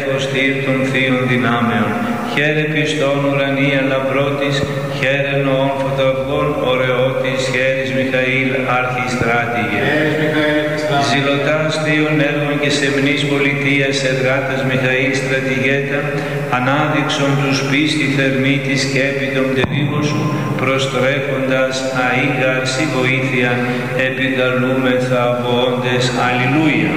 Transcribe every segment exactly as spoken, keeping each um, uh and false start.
Στήρ των θείων δυνάμεων, χαίρε πιστών ουρανία λαμπρότης, χαίρε νοών φωτοαυγών ωραιότης, χαίρεις Μιχαήλ αρχιστράτηγε. Ζηλωτάς θείων έργων και σεμνής πολιτείας εργάτας Μιχαήλ στρατηγέτα, ανάδειξον τους πίστη θερμή της και επί των πτερίγων σου, προστρέφοντας αΐγαρση βοήθεια, επικαλούμεθα αποόντες. Αλληλούια.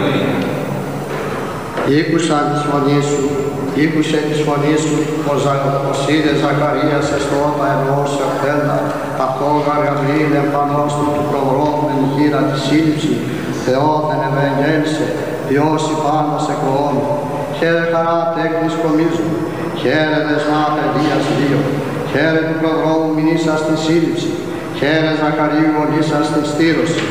Ήκουσα της φωνής σου, ήκουσε της φωνής σου, πως είδε Ζαχαρίας εστώτα εννοώς ευθέντα, ταυτόγα Γαβριήλ εμφανώς του του προδρόμου εν χείρα τη σύλληψη, Θεόθεν ευαγγέλισε, διώσει πάντα σε κοών. Χαίρε χαρά τέκνης κομίζου, χαίρε δεσμά παιδείας δύο, χαίρε του προδρόμου μηνύσα στην σύλληψη, χαίρε Ζαχαρίου ολύσα στην στήρωση.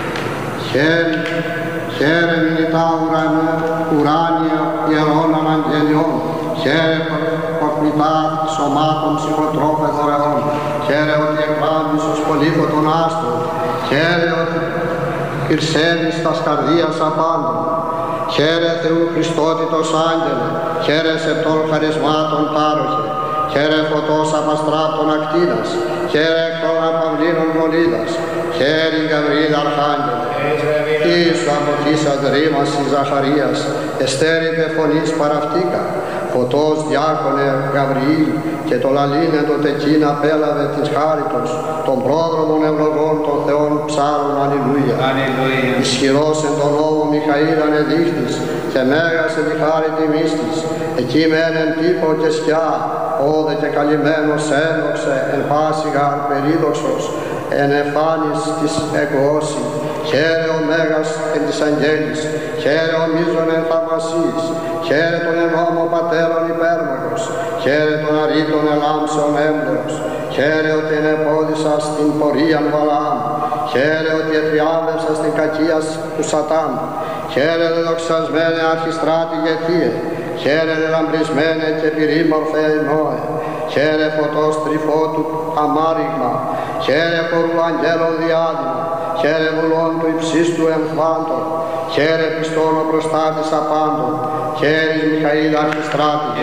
Χαίρε, χαίρε μηνυτά ουρανία, ουράνια ιερών αναγγελιών, χαίρε προκλητά σωμάτων ψυχοτρόπε δωρεών, χαίρε ότι εκβάλλεις ως πολίθο των άστρων, χαίρε ότι πυρσεύεις τας καρδίας απάντων, χαίρε Θεού Χριστότητος άγγελε, χαίρε σεπτών χαρισμάτων πάροχε, χαίρε φωτός απαστράπτων ακτίνας, χαίρε εκ των απαυλήνων μολίδας, χαίρε Γαβριήλ αρχάγγελε. Ιησού αποθήσας ρήμας εις Ζαχαρίας, εστέρηπε φωνής παραυτήκα, φωτός διάκονε Γαβριήλ, και το λαλίνε το τεκίν απέλαβε της χάριτος, των πρόδρομων ευλογών των Θεών ψάρων. Αλληλούια. Ισχυρός εν τον νόμο Μιχαήλ ανεδείχτης, και μέγας εν τη χάρη τιμής της, εκεί μένεν τύπο και σκιά, όδε και καλυμμένος ένδοξε, εν πάση γαρ περίδοξος, εν εφάνης της εκώσει. Χαίρε ο Μέγας εν της αγγέλης, χαίρε ο μίζων εν θαυμασίης, χαίρε τον ενόμο πατέρων υπέρμαχος, χαίρε τον αρήτων ελάμψεων έμπλεος, χαίρε ότι ενεπόδησα στην πορείαν Βαλαάμ, χαίρε ότι ετριάμβευσα στην κακία του Σατάν, χαίρε δε δοξασμένε αρχιστράτηγε Θείε, χαίρε δε λαμπρισμένε και πυρήμορφε Νόε, χαίρε φωτός τρυφώτου αμάριγμα, χαίρε χορού αγγέλων διάδημα, χαίρε βουλών του υψίστου εμφάντων, χαίρε πιστών ο προστάτης απάντων, χαίρεις Μιχαήλ αρχιστράτηγε.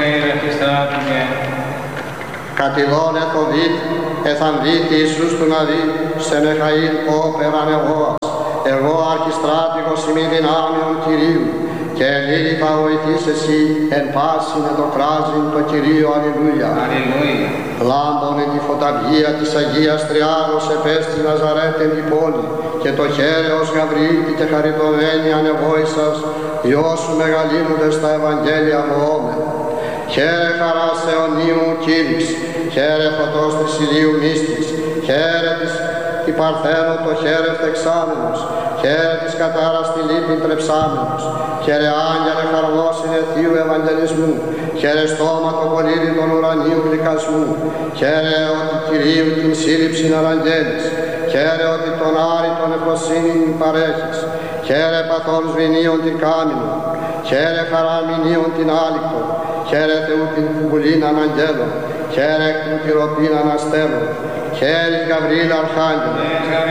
Κατηδών εθοβήτ, εθαμβήτ Ιησούς του Ναβί, σε Μιχαήλ όπεραν εγώας, εγώ αρχιστράτηγος ημί δυνάμεων Κυρίου, και εν ήλι θα βοηθείς εσύ εν πάση με το κράζιν το Κυρίο. Αλληλούια. Λάμπον εν τη φωταυγία της Αγίας Τριάδος επέστη Ναζαρέτεν την πόλη, και το χαίρεος Γαβριήλ και χαριτωμένη ανεβόησας, διώσου μεγαλύνοντες τα Ευαγγέλια βοόμεν. Χαίρε χαράς αιωνίου Κύρις, χαίρε φωτός της ηλίου μύστης, χαίρε της η Παρθένο το χαίρε φτεξάμενος, χαίρε της κατάρας τη λύπην τρεψάμενος, χαίρε άγγελε χαρμόσυνε Θείου Ευαγγελισμού, χαίρε στόμα το κολύδι των ουρανίου γλυκασμού, χαίρε ότι Κυρίου την σύλληψην αναγγέλεις, χαίρε ότι τον Άρη τον ευλοσύνην παρέχεις, χαίρε παθών σβηνίων την κάμινο, χαίρε χαρά μηνίων την άλυκτο, χαίρε Θεού την βουλήν αναγγέλων, χαίρε εκ την τυροπήν αναστέλων, χαίρεις Γαβριήλ αρχάγγελε,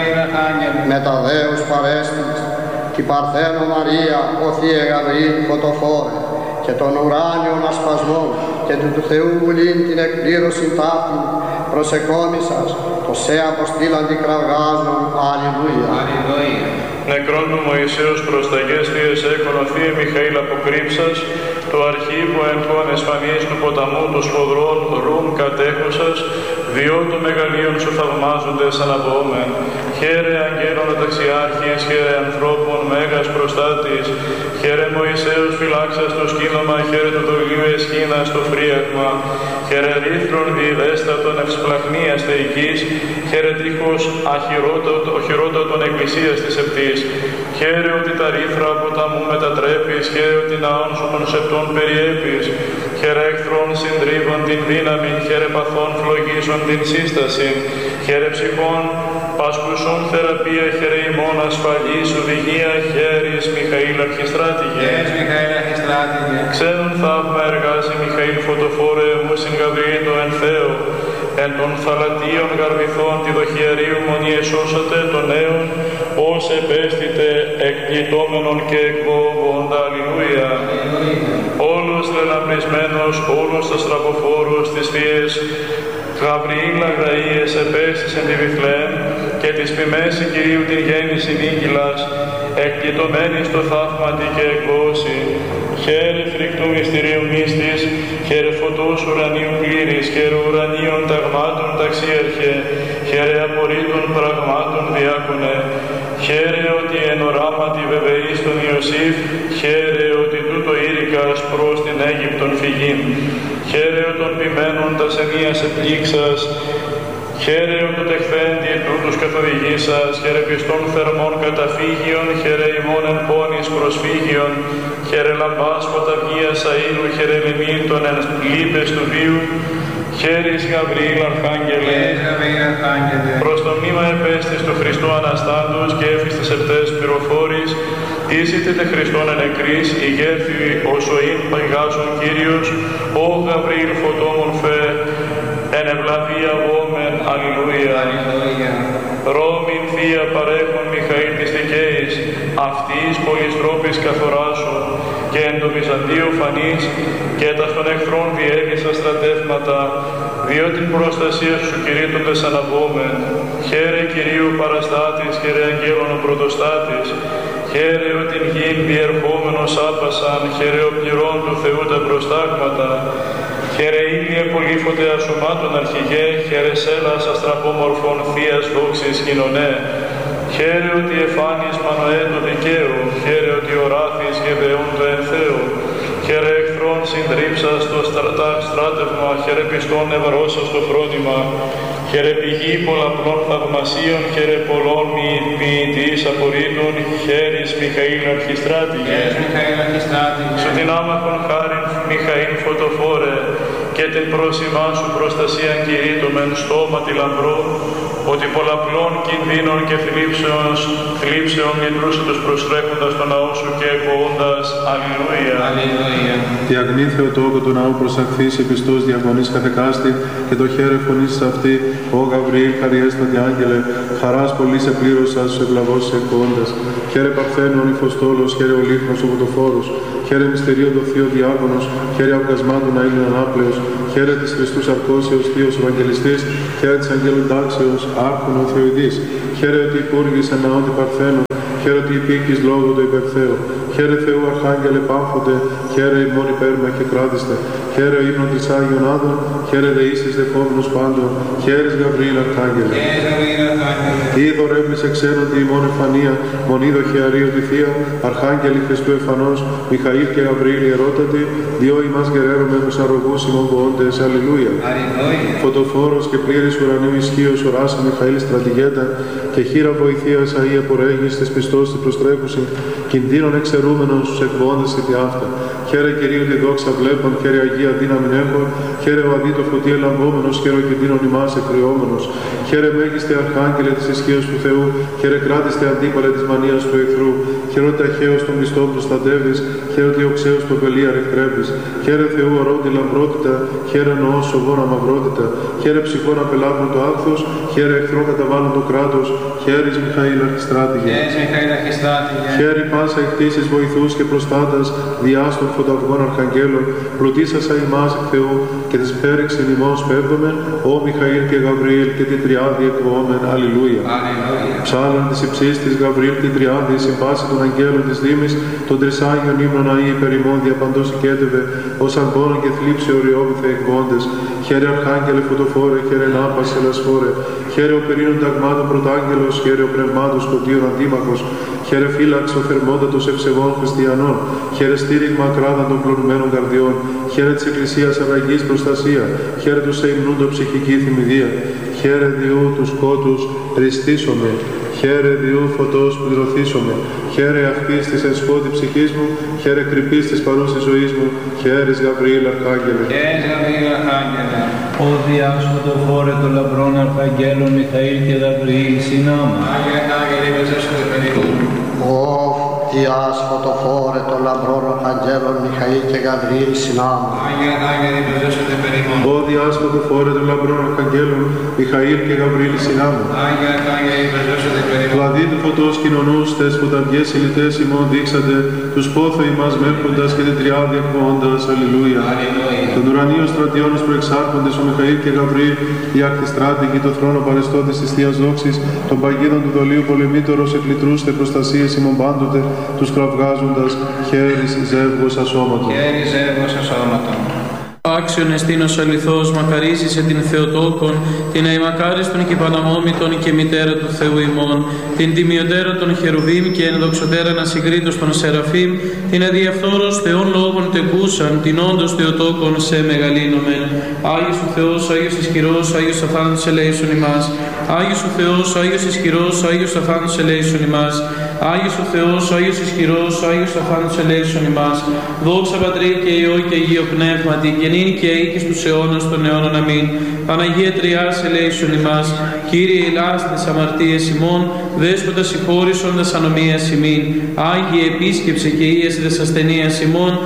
με τα δέους παρέστης, την Παρθένο Μαρία, ο Θεία Γαβριήλ φωτοφόρε, και των ουράνιων ασπασμών, και του, του Θεού βουλήν την εκπλήρωση ταύτην, προσεκόμισας, το σε αποστήλαν την κραυγάζων. Αλληλούια. Νεκρόν του Μωυσέως προσταγές Θείες έκονο Θεία Μιχαήλ αποκρύψας, το αρχήβο εν των εσφανής του ποταμού του σφοδρών ρούμ κατέχουσας, διό του μεγαλείων σου θαυμάζοντες αναβόμεν. Χαίρε αγγέλων ταξιάρχης, χαίρε ανθρώπων μέγας προστάτης, χαίρε Μωυσέως φυλάξας το σκήνωμα, χαίρε του δολίου εσχήνας το φρίαγμα, χαίρε ρήθρον διειδέστατον ευσπλαχνίας θεϊκής, χαίρε τείχος οχυρότατον εκκλησίας της επτής, χαίρε ότι τα ρήθρα ποταμού μετατρέπεις, χαίρε ότι ναών σου των σεπτών περιέπεις, χαίρε εχθρών συντρίβων την δύναμη, χαίρε παθών φλογίσων την σύσταση, χαίρε ψυχών πάσχουσον θεραπεία, χαίρε ημών ασφαλής οδηγία, χαίρεις Μιχαήλ αρχιστράτηγε. Ξένον θαύμα εργάζει Μιχαήλ φωτοφόρε μου συν Γαβριήλ το εν Θεό, εν των θαλατίων γαρβηθών τη δοχιαρίου μονή εσώσατε των νέων, ως επέστητε εκπλητώμενον και εκβόβοντα. Αλληλούια. ελαμπρισμένος όλος τα στραβοφόρους της θείας Γαβριήλ Αγραΐες επέστης εν τη Βιθλεέμ και της ποιμέση Κυρίου την γέννηση νίκηλας, εκπλητωμένη στο θαύματι και εκβόση. Χαίρε φρικτού μυστηρίου μύστης, χαίρε φωτός ουρανίου πλήρης, χαίρε ουρανίων ταγμάτων ταξίαρχε, χαίρε απορρίτων πραγμάτων διάκονε, χαίρε ότι εν οράματι βεβαιής τον Ιωσήφ, χαίρε ότι τούτο ήρικας προς την Αίγυπτον φυγήν, χαίρε των ποιμένων τας ενίας επλήξας, χαίρε ο του τεχθέντη τούτους καθοδηγήσας, χαίρε πιστών θερμών καταφύγιον, χαίρε ημών εν πόνης προσφύγιον, χαίρε λαμπάς φωταυγίας αΐλου, χαίρε λιμήν των εν λύπες του βίου, χαίρεις Γαβριήλ Αρχάγγελε, προς το μνήμα επέστης του Χριστού Αναστάντος και έφιστες επτές πληροφόρης, ήσυτε τε Χριστόν εν νεκρής, ηγέρθη όσο ειν παγάζων Κύριος, ο Γαβριήλ φωτόμον φε, εν ευλαβία βόμεν, αλληλούια. Ρώμην θεία παρέχον Μιχαήλ της δικαίης, αυτής πολυστρόπης καθοράσου, και εν το Βυζαντίο φανής, και τας των εχθρών διέβησα στρατεύματα, διότι την προστασία σου κηρύττοντες αναβόμεν. Χαίρε Κυρίου παραστάτης, χαίρε αγγέλων ο πρωτοστάτης, χαίρε ο την γην διερχόμενος άπασαν, χαίρε ο πληρών του Θεού τα προστάγματα, χαίρε ήλιε πολύφωτε ασωμάτων αρχηγέ, χαίρε σέλας αστραπόμορφων θείας δόξης κοινωνέ, χαίρε ότι εφάνεις Μανοέ το δικαίου, χαίρε ότι οράθης γεβαιών το εν Θεό, χαίρε εχθρών συντρίψας το στρατά στράτευμα, χαίρε πιστών ευαρώσας το φρόνημα, χαίρε πηγή πολλαπλών θαυμασίων, χαίρε πολλών ποιητής απορρίτων, χαίρεις Μιχαήλ Αρχιστράτηγε. Σου την άμαχον χάριν Μιχαήλ φωτοφόρε, και την πρόσημά σου προστασία κηρύττωμεν στόματι λαμπρό, ότι πολλαπλών κινδύνων και θλίψεων, θλίψεων λυτρούσε τους προστρέχοντας τον ναό σου και εκποώντας. Αλληλούια. Η αγνή Θεοτόκο του ναού προσαχθείς επιστός διαγωνής καθεκάστη, και το χαίρε φωνής αυτή, ο Γαβριήλ χαριέστατη άγγελε, χαράς πολύ σε πλήρωσα στους ευλαβώς σε εκποώντας. Χαίρε Παρθένων Ιφοστόλος, χαίρε ο Λίχνος ο Βοτοφόρος, χαίρε μυστηρίων το Θείο Διάκονος, χαίρε αυγασμάτων αήλων ανάπλεως, χαίρε της Χριστού Αρκώσεως Θείος Ευαγγελιστής, χαίρε της Αγγέλου Τάξεως Άρχον ο Θεοειδής, χαίρε ότι υπούργησε ναότι Παρθένων, χαίρε ότι υπήκεις λόγω το υπερθέω, χαίρε Θεού Αρχάγγελε πάφονται, χαίρε ημών υπέρμα και κράτηστε, χαίρε ο ύμνον της Άγιον Άδων, χαίρε δεήσεις δεχόμενος πάντων, χαίρες Γαβριήλ Αρχάγγελε. Είδωρ έπλησε ξένοντι ημών εφανία, μονίδο χεαρίου τη Θεία, Αρχάγγελοι Χριστού εφανός, Μιχαήλ και Γαβριήλ ιερότατη, διό ημάς γεραίρουμε τους αρρωγούς ημών ποόντες, αλληλούια. Φωτοφόρος και πλήρης ουρανίου ισχύος οράσα Μιχαήλ στρατηγέτα, και χείρα βοηθείας αΐ απορρέγης της πιστός της προστρέχουσιν, κινδύνων εξαιρούμενων στους εκβόντες και αυτά. Χαίρε Κυρίου τη δόξα βλέπων, χαίρε Αγία δύναμην έχουν, χαίρε ο αδίτο φωτί ελαμβόμενος, χαίρε ο κινδύνων ημάς εκκριόμενος, χαίρε μέγιστε Αρχάγγελε της ισχύος του Θεού, χαίρε κράτηστε αντίπαλε της μανίας του εχθρού, χαίρε ότι αχαίος των μισθών προστατεύεις, χαίρε ότι οξέως το πελία ρεχτρέπεις, χαίρε Θεού ορώτη λαμπρότητα, χαίρε νοός σοβόν αμαυρότητα, χαίρε ψυχών απελάβουν το άκθος, χαίρε εχθρών καταβάλουν το κράτος, χαίρεις Μιχαήλ Αρχιστράτηγε. Χαίρε πάσα εκτίσεις βοηθούς και προστάτας, διάστων φωταυγών αρχαγγέλων, πλουτίσασα ημάς εκ Θεού, και της πέριξην ημών σπέβδομεν, ο Μιχαήλ και Γαβριήλ και την τριάδη εκβόμεν. Αλληλούια. Ψάλλον της υψής της Γαβριήλ την τριάδη, συμπάση των αγγέλων της δήμης, των τρισάγιων ύμνων αΐ υπερημών διαπαντός οικέτευε, ως αγκώνων και θλίψη οριόβηθε εκβόντες. Χαίρε Αρχάγγελε φωτοφόρε, χαίρε νάπας ελασφόρε, χαίρε ο περίνων ταγμάτων πρωτάγγελος, χαίρε ο πνευμάτων σκοτίων αντίμαχος, χαίρε φύλαξ ο θερμότατος ευσεβών χριστιανών, χαίρε στήριγμα ακράδαν των κλονουμένων καρδιών, χαίρε της Εκκλησίας αραγής προστασία, χαίρε τους σε υμνούντο ψυχική θυμηδία, χαίρε διού τους σκότους ριστήσομαι, χαίρε διού φωτός πληρωθήσομαι, χαίρε αχτής της εν σκότη ψυχής μου, χαίρε κρυπής της παρούσης ζωής μου, χαίρες Γαβριήλ Αρχάγγελε. Ο Διάς φωτοφόρε των λαμπρών Αρχαγγέλων Μιχαήλ και Γαβριήλ συνάμα. Ο Διάς φωτοφόρε των λαμπρών αρχαγγέλων Μιχαήλ και Γαβριήλ συνάμου. Άγιε Άγιε προσδέσατε περί ημών. Ο διάσπατο φόρε των λαμπρών αρχαγγέλων Μιχαήλ και Γαβριήλ συνάμου. Άγιε Άγιε προσδέσατε περί ημών. Κλαδί του φωτός κοινωνούς τες ποταυγές ηλιτές ημών δείξατε, τους πόθο ημάς μέλχοντας και την τριάδη εκπόντας. Αλληλούια. Τον ουρανίο στρατιώνος προεξάρχοντες ο Μιχαήλ και Γαβριήλ, οι ακτιστράτηγοι το θρόνο παρεστώτες της Θείας Δόξης, των παγίδων του δολίου πολεμήτωρος εκλητρούστε προστασίες ημών πάντοτε, τους κραυγάζοντας χέρις ζεύγος ασώματον. Χέρι ζεύγος ασώματον. Άξιον εστίνος αληθώς, μακαρίζησε την Θεοτόκον, την αημακάριστον και παναμόμητον και μητέρα του Θεού ημών, την τιμιωτέρα των Χερουβίμ και ενδοξωτέρα ασυγκρίτως των Σεραφείμ, την αδιαφθόρος Θεών λόγων τεκούσαν, την όντως Θεοτόκον σε μεγαλύνομεν. Άγιος ο Θεός, Άγιος ισχυρός, Άγιος αφάνους ελέησον ημάς. Άγιος ο Θεός, Άγιος ισχυρός, Άγιος αφάνους ελέησον ημάς. Άγιος ο Θεός, Άγιος ισχυρός, Άγιος αφάνους ελέησον ημάς. Δόξα Πατρί και Υιό και Αγίο Πνεύματι, και νυν και αεί στους αιώνας των αιώνων. Αμήν. Παναγία Τριάς ελέησον ημάς. Κύριε ηλάς τες αμαρτίες ημών, Δέσποτα συγχώρησον τας ανομίας ημίν. Άγιε επίσκεψε και ίεσαι τες ασθενείας ημών,